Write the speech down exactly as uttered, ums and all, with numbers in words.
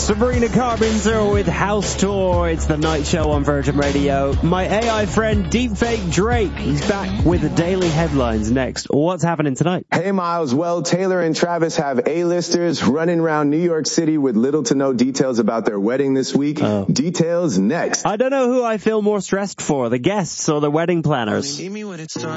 Sabrina Carpenter with House Tour. It's the night show on Virgin Radio. My A I friend Deepfake Drake, he's back with the daily headlines next. What's happening tonight? Hey Miles, well, Taylor and Travis have A-listers running around New York City with little to no details about their wedding this week. Oh. Details next. I don't know who I feel more stressed for, the guests or the wedding planners.